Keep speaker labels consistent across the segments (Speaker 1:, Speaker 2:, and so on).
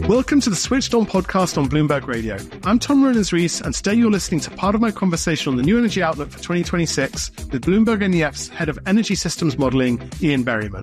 Speaker 1: Welcome to the Switched On podcast on Bloomberg Radio. I'm Tom Rollins-Rees, and today you're listening to part of my conversation on the new energy outlook for 2026 with Bloomberg NEF's head of energy systems modeling, Ian Berryman.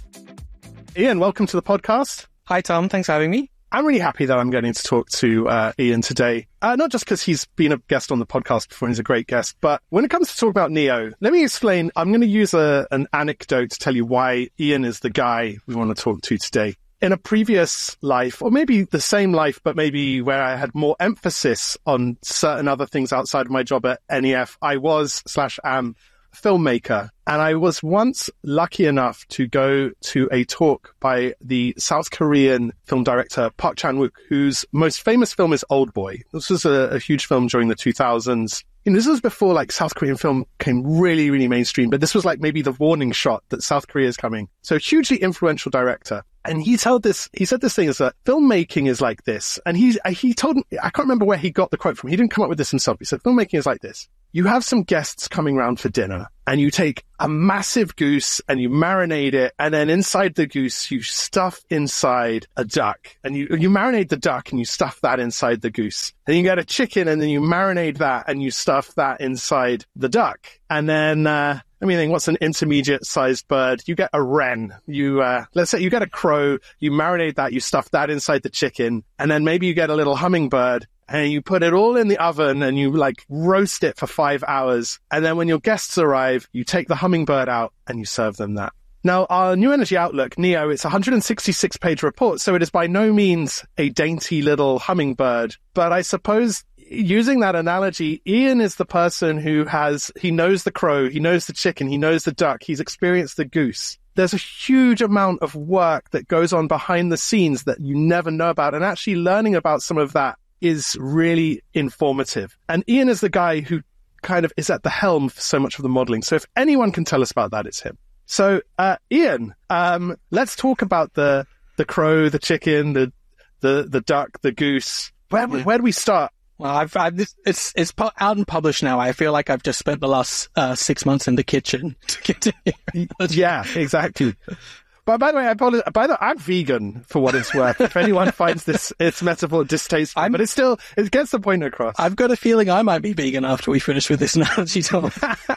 Speaker 1: Ian, welcome to the podcast.
Speaker 2: Hi, Tom. Thanks for having me.
Speaker 1: I'm really happy that I'm getting to talk to Ian today. Not just because he's been a guest on the podcast before, and he's a great guest, but when it comes to talk about NEO, let me explain. I'm going to use an anecdote to tell you why Ian is the guy we want to talk to today. In a previous life, or maybe the same life, but maybe where I had more emphasis on certain other things outside of my job at NEF, I was/am a filmmaker. And I was once lucky enough to go to a talk by the South Korean film director Park Chan-wook, whose most famous film is Old Boy. This was a huge film during the 2000s. This was before South Korean film came really, really mainstream, but this was maybe the warning shot that South Korea is coming. So hugely influential director. And he said this thing is that filmmaking is like this. And he told me, I can't remember where he got the quote from. He didn't come up with this himself. He said, filmmaking is like this. You have some guests coming round for dinner and you take a massive goose and you marinate it. And then inside the goose, you stuff inside a duck, and you marinate the duck and you stuff that inside the goose. Then you get a chicken and then you marinate that and you stuff that inside the duck. And then, what's an intermediate sized bird? You get a wren. Let's say you get a crow, you marinate that, you stuff that inside the chicken, and then maybe you get a little hummingbird and you put it all in the oven and you roast it for 5 hours. And then when your guests arrive, you take the hummingbird out and you serve them that. Now, our New Energy Outlook, NEO, it's a 166-page report, so it is by no means a dainty little hummingbird. But I suppose, using that analogy, Ian is the person he knows the crow, he knows the chicken, he knows the duck, he's experienced the goose. There's a huge amount of work that goes on behind the scenes that you never know about, and actually learning about some of that is really informative. And Ian is the guy who kind of is at the helm for so much of the modeling. So if anyone can tell us about that, it's him. So, Ian, let's talk about the crow, the chicken, the duck, the goose. Where do we start?
Speaker 2: Well, it's out and published now. I feel like I've just spent the last 6 months in the kitchen to get to here.
Speaker 1: Yeah, exactly. But by the way, I apologize. I'm vegan, for what it's worth. If anyone finds its metaphor distasteful, but it gets the point across.
Speaker 2: I've got a feeling I might be vegan after we finish with this analogy, Tom.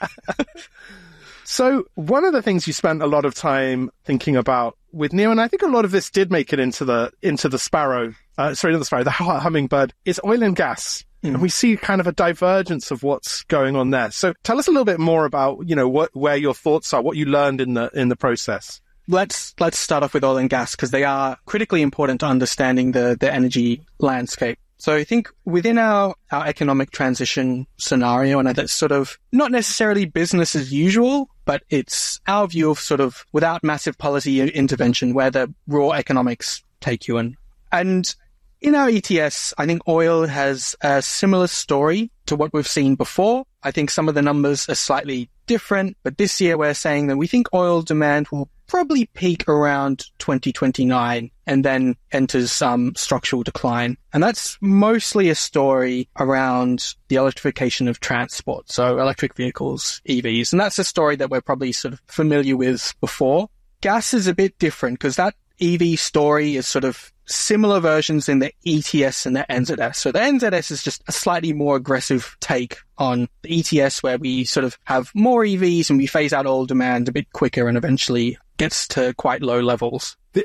Speaker 1: So one of the things you spent a lot of time thinking about with NEO, and I think a lot of this did make it into the hummingbird, is oil and gas. And we see kind of a divergence of what's going on there. So tell us a little bit more about, where your thoughts are, what you learned in the process.
Speaker 2: Let's start off with oil and gas, because they are critically important to understanding the energy landscape. So I think within our economic transition scenario, and that's sort of not necessarily business as usual, but it's our view of sort of without massive policy intervention, where the raw economics take you in. And in our ETS, I think oil has a similar story to what we've seen before. I think some of the numbers are slightly different, but this year we're saying that we think oil demand will probably peak around 2029 and then enters some structural decline. And that's mostly a story around the electrification of transport. So electric vehicles, EVs. And that's a story that we're probably sort of familiar with before. Gas is a bit different because that EV story is sort of similar versions in the ETS and the NZS. So the NZS is just a slightly more aggressive take on the ETS, where we sort of have more EVs and we phase out oil demand a bit quicker and eventually gets to quite low levels.
Speaker 1: The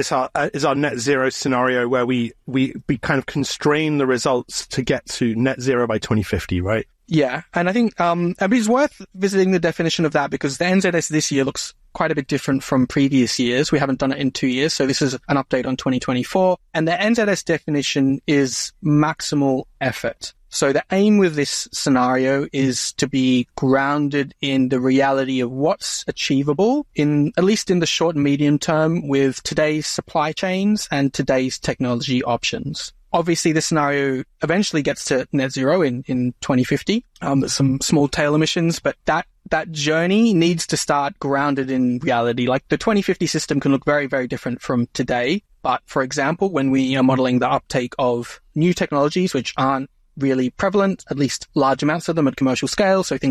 Speaker 1: NZ is our net zero scenario, where we kind of constrain the results to get to net zero by 2050, right?
Speaker 2: Yeah. And I think it's worth visiting the definition of that, because the NZS this year looks quite a bit different from previous years. We haven't done it in 2 years, so this is an update on 2024. And the NZS definition is maximal effort. So the aim with this scenario is to be grounded in the reality of what's achievable at least in the short and medium term with today's supply chains and today's technology options. Obviously, this scenario eventually gets to net zero in 2050. There's some small tail emissions, but that journey needs to start grounded in reality. Like the 2050 system can look very, very different from today. But for example, when we are modeling the uptake of new technologies, which aren't really prevalent, at least large amounts of them at commercial scale, so things like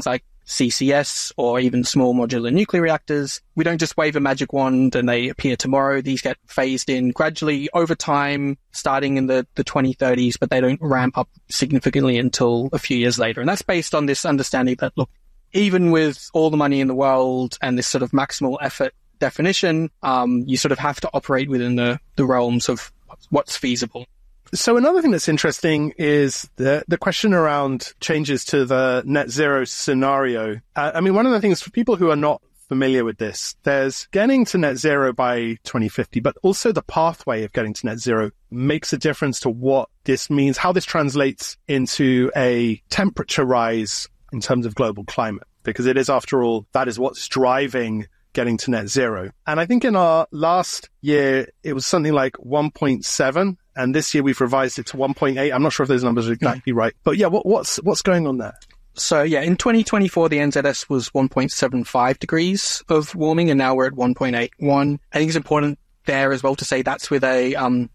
Speaker 2: CCS or even small modular nuclear reactors, we don't just wave a magic wand and they appear tomorrow. These get phased in gradually over time, starting in the 2030s, but they don't ramp up significantly until a few years later. And that's based on this understanding that, look, even with all the money in the world and this sort of maximal effort definition, you sort of have to operate within the realms of what's feasible.
Speaker 1: So another thing that's interesting is the question around changes to the net zero scenario. I mean, one of the things for people who are not familiar with this, there's getting to net zero by 2050, but also the pathway of getting to net zero makes a difference to what this means, how this translates into a temperature rise in terms of global climate, because it is, after all, that is what's driving getting to net zero. And I think in our last year, it was something like 1.7. And this year we've revised it to 1.8. I'm not sure if those numbers are exactly right. But yeah, what's going on there?
Speaker 2: So yeah, in 2024, the NZS was 1.75 degrees of warming, and now we're at 1.81. I think it's important there as well to say that's with a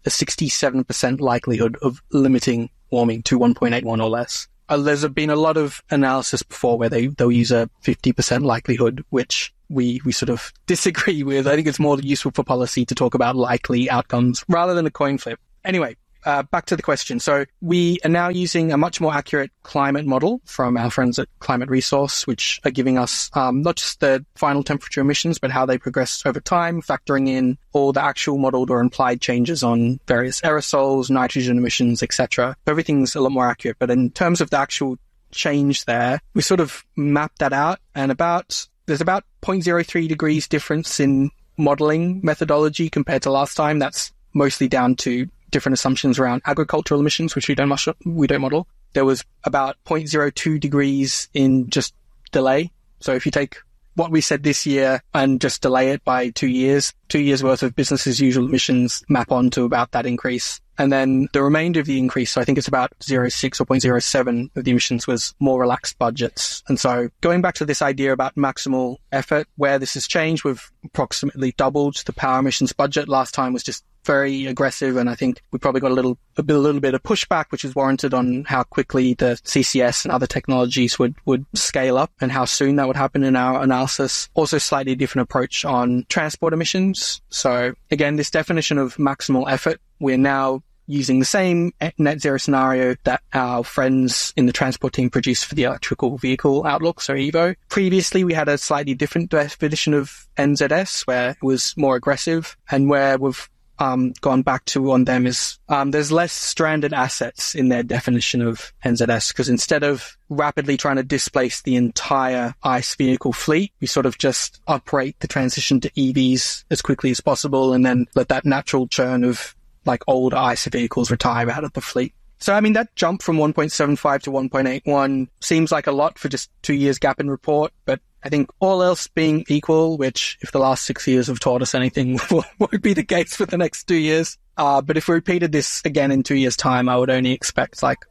Speaker 2: 67% likelihood of limiting warming to 1.81 or less. There's been a lot of analysis before where they'll use a 50% likelihood, which we sort of disagree with. I think it's more useful for policy to talk about likely outcomes rather than a coin flip. Anyway, back to the question. So we are now using a much more accurate climate model from our friends at Climate Resource, which are giving us not just the final temperature emissions, but how they progress over time, factoring in all the actual modeled or implied changes on various aerosols, nitrogen emissions, etc. Everything's a lot more accurate. But in terms of the actual change there, we sort of mapped that out, and there's about 0.03 degrees difference in modeling methodology compared to last time. That's mostly down to different assumptions around agricultural emissions, which we don't model. There was about 0.02 degrees in just delay. So if you take what we said this year and just delay it by 2 years, 2 years worth of business as usual emissions map onto about that increase. And then the remainder of the increase, so I think it's about 0.06 or 0.07 of the emissions, was more relaxed budgets. And so going back to this idea about maximal effort, where this has changed, we've approximately doubled the power emissions budget. Last time was just very aggressive, and I think we probably got a little bit of pushback, which is warranted on how quickly the CCS and other technologies would scale up and how soon that would happen in our analysis. Also slightly different approach on transport emissions. So again, this definition of maximal effort, we're now using the same net zero scenario that our friends in the transport team produced for the electrical vehicle outlook, so EVO. Previously, we had a slightly different definition of NZS, where it was more aggressive, and where we've gone back to on them is there's less stranded assets in their definition of NZS, because instead of rapidly trying to displace the entire ICE vehicle fleet, we sort of just operate the transition to EVs as quickly as possible and then let that natural churn of like old ICE vehicles retire out of the fleet. So, I mean, that jump from 1.75 to 1.81 seems like a lot for just 2 years gap in report, but I think all else being equal, which if the last 6 years have taught us anything, won't be the case for the next 2 years. But if we repeated this again in 2 years' time, I would only expect like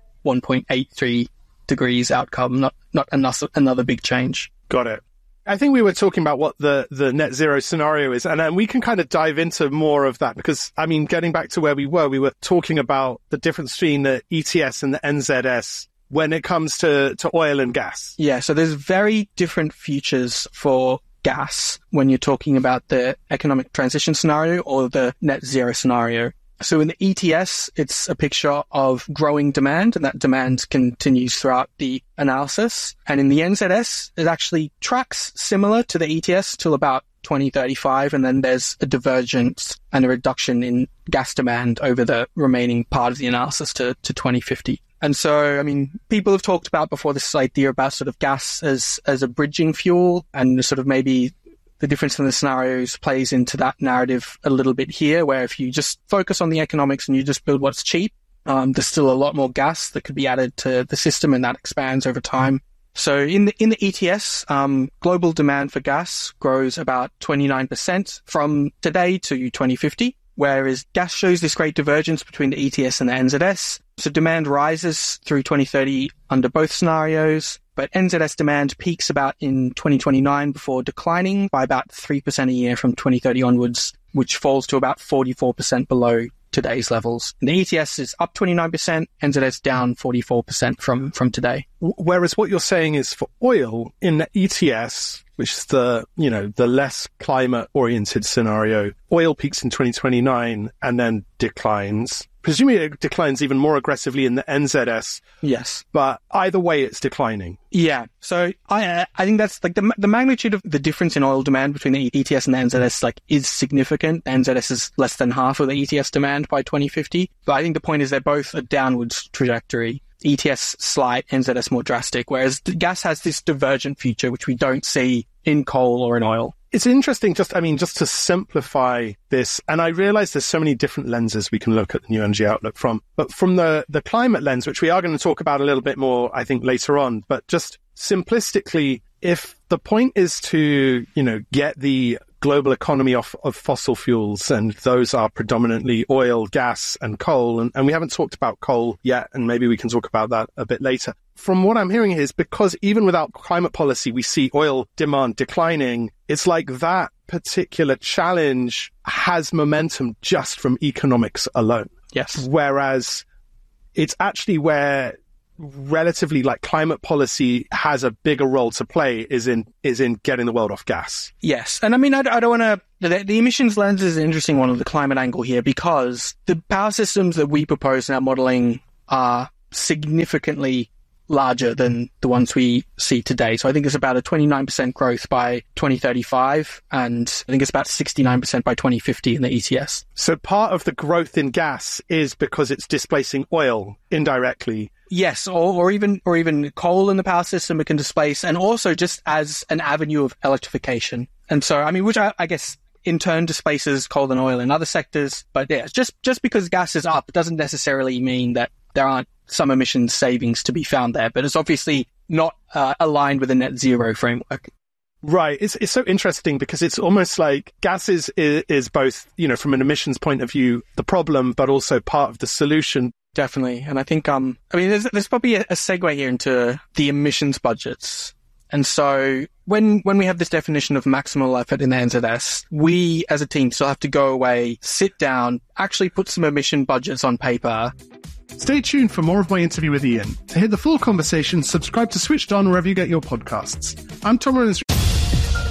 Speaker 2: 1.83 degrees outcome, not another big change.
Speaker 1: Got it. I think we were talking about what the net zero scenario is, and we can kind of dive into more of that because, I mean, getting back to where we were talking about the difference between the ETS and the NZS when it comes to oil and gas.
Speaker 2: Yeah, so there's very different futures for gas when you're talking about the economic transition scenario or the net zero scenario. So in the ETS, it's a picture of growing demand, and that demand continues throughout the analysis. And in the NZS, it actually tracks similar to the ETS till about 2035, and then there's a divergence and a reduction in gas demand over the remaining part of the analysis to 2050. And so, I mean, people have talked about before this idea about sort of gas as a bridging fuel, and sort of maybe the difference in the scenarios plays into that narrative a little bit here, where if you just focus on the economics and you just build what's cheap, there's still a lot more gas that could be added to the system, and that expands over time. So in the ETS, global demand for gas grows about 29% from today to 2050, whereas gas shows this great divergence between the ETS and the NZS. So demand rises through 2030 under both scenarios, but NZS demand peaks about in 2029 before declining by about 3% a year from 2030 onwards, which falls to about 44% below today's levels. And the ETS is up 29%, NZS down 44% from today.
Speaker 1: Whereas what you're saying is for oil in the ETS, which is the less climate oriented scenario, oil peaks in 2029 and then declines. Presumably it declines even more aggressively in the NZS.
Speaker 2: Yes.
Speaker 1: But either way, it's declining.
Speaker 2: Yeah. So I think that's like the magnitude of the difference in oil demand between the ETS and the NZS is significant. The NZS is less than half of the ETS demand by 2050. But I think the point is they're both a downwards trajectory. ETS slight, NZS more drastic, whereas gas has this divergent future, which we don't see in coal or in oil.
Speaker 1: It's interesting, just to simplify this, and I realize there's so many different lenses we can look at the New Energy Outlook from, but from the climate lens, which we are going to talk about a little bit more, I think, later on, but just simplistically, if the point is to, get the global economy off of fossil fuels, and those are predominantly oil, gas, and coal, and we haven't talked about coal yet, and maybe we can talk about that a bit later. From what I'm hearing is because even without climate policy, we see oil demand declining, it's like that particular challenge has momentum just from economics alone.
Speaker 2: Yes.
Speaker 1: Whereas it's actually where relatively climate policy has a bigger role to play is in getting the world off gas.
Speaker 2: Yes. And I mean, I don't want to, the emissions lens is an interesting one of the climate angle here because the power systems that we propose in our modeling are significantly larger than the ones we see today. So I think it's about a 29% growth by 2035, and I think it's about 69% by 2050 in the ETS.
Speaker 1: So part of the growth in gas is because it's displacing oil indirectly.
Speaker 2: Yes, or even coal in the power system it can displace, and also just as an avenue of electrification. And so, I mean, which I guess in turn displaces coal and oil in other sectors. But yeah, just because gas is up doesn't necessarily mean that there aren't some emissions savings to be found there, but it's obviously not aligned with a net zero framework.
Speaker 1: Right. It's so interesting because it's almost like gas is both, from an emissions point of view, the problem, but also part of the solution.
Speaker 2: Definitely. And I think, there's probably a segue here into the emissions budgets. And so when we have this definition of maximal effort in the NZS, we as a team still have to go away, sit down, actually put some emission budgets on paper.
Speaker 1: Stay tuned for more of my interview with Ian. To hear the full conversation, subscribe to Switched On wherever you get your podcasts. I'm Tom Rollins